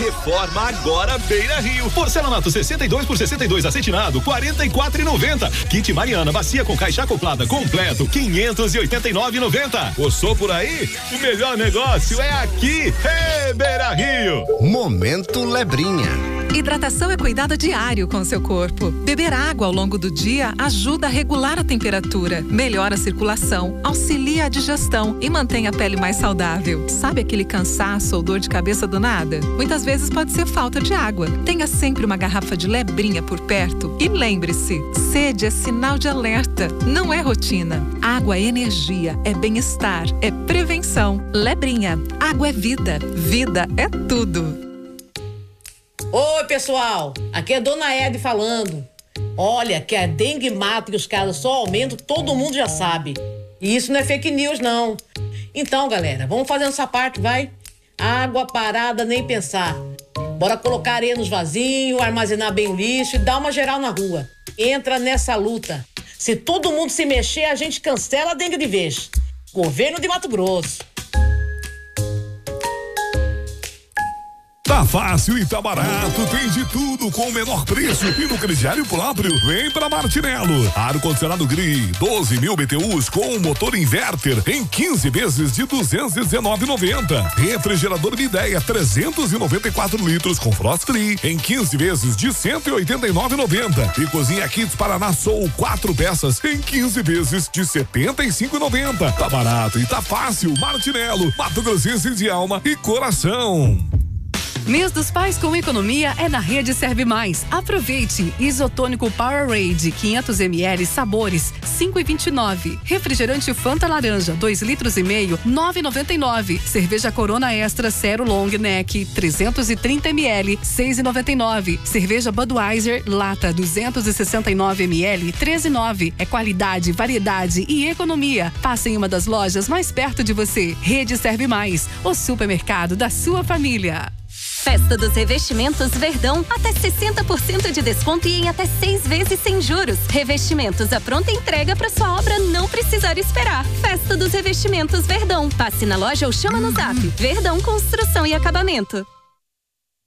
Reforma agora Beira Rio. Porcelanato 62 por 62 acetinado, 44,90. Kit Mariana bacia com caixa acoplada completo, 589,90. Passou por aí? O melhor negócio é aqui. Beira Rio. Momento Lebrinha. Hidratação é cuidado diário com o seu corpo. Beber água ao longo do dia ajuda a regular a temperatura, melhora a circulação, auxilia a digestão e mantém a pele mais saudável. Sabe aquele cansaço ou dor de cabeça do nada? Muitas vezes pode ser falta de água. Tenha sempre uma garrafa de Lebrinha por perto e lembre-se, sede é sinal de alerta, não é rotina. Água é energia, é bem-estar, é prevenção. Lebrinha, água é vida, vida é tudo. Oi, pessoal, aqui é Dona Ed falando. Olha, que a dengue mata e os casos só aumentam, todo mundo já sabe. E isso não é fake news, não. Então, galera, vamos fazendo essa parte, vai? Água parada, nem pensar. Bora colocar areia nos vasinhos, armazenar bem o lixo e dar uma geral na rua. Entra nessa luta. Se todo mundo se mexer, a gente cancela a dengue de vez. Governo de Mato Grosso. Tá fácil e tá barato, tem de tudo com o menor preço e no crediário próprio. Vem pra Martinello. Ar-condicionado GRI, 12 mil BTUs com motor inverter em 15 vezes de 219,90. Refrigerador Midea, 394 litros com frost free em 15 vezes de 189,90. E cozinha Kits Paraná Soul, 4 peças em 15 vezes de 75,90. Tá barato e tá fácil. Martinello, Mato Grossense de alma e coração. Mês dos Pais com economia é na Rede Serve Mais. Aproveite. Isotônico Powerade 500 ml sabores 5,29. Refrigerante Fanta Laranja 2,5 litros 9,99. Cerveja Corona Extra Zero Long Neck 330 ml 6,99. Cerveja Budweiser Lata 269 ml 13,9. É qualidade, variedade e economia. Passe em uma das lojas mais perto de você. Rede Serve Mais, o supermercado da sua família. Festa dos Revestimentos Verdão, até 60% de desconto e em até 6 vezes sem juros. Revestimentos à pronta entrega para sua obra não precisar esperar. Festa dos Revestimentos Verdão. Passe na loja ou chama no zap. Verdão Construção e Acabamento.